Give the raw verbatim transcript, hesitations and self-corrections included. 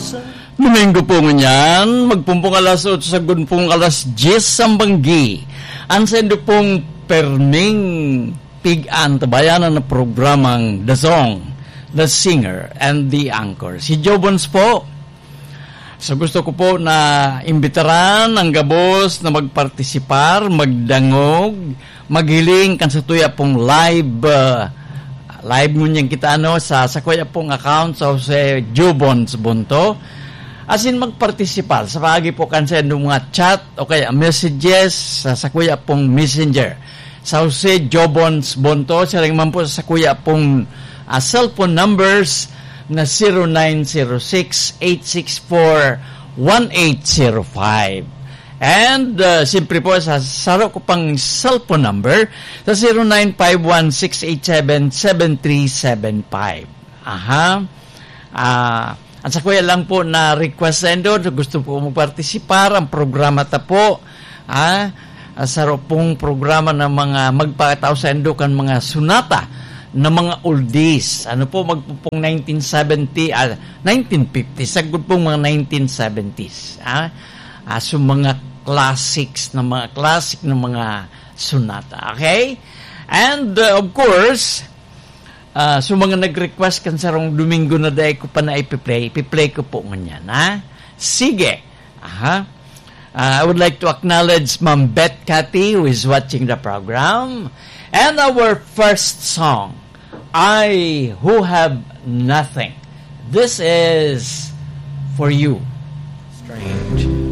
Domingo po ngunyan, magpumpong alas otso sa gunpong alas diyes sambanggi. Ansendo pong perming pigan tabayanan na programang The Song, The Singer, and The Anchor. Si Jobons po. So gusto ko po na imbitaran ang gabos na magpartisipar, magdangog, maghiling kan sa tuya pong live uh, live ngunyan kita ano sa sa kuya pong account sa si Jobons Bonto. As in magpartisipar sa pagi po kan sa mga chat o kaya messages sa, sa kuya pong messenger. Sa si Jobons Bonto, siya rin man po sa kuya pong uh, cellphone numbers na zero nine zero six, eight six four, one eight zero five. And uh, siyempre po sa saro ko pang cellphone number sa zero nine five one, six eight seven, seven three seven five. Aha. Ah, uh, at sa kuya lang po na request endo, gusto po magpartisipar ang programa ta po. Ah, saro pong programa ng mga magpakatao sa endo kan mga sunata na mga oldies. Ano po, magpupong nineteen seventy, ah, nineteen fifty, sagod pong mga nineteen seventies. Ah, ah, so mga classics, na mga classic na mga sunata. Okay? And, uh, of course, uh, so mga nag-request kan sarong Domingo na day ko pa na ipiplay, ipiplay ko po nganyan, ha? Sige. Aha. Uh, I would like to acknowledge Ma'am Beth Cathy who is watching the program. And our first song, I Who Have Nothing. This is for you. Strange.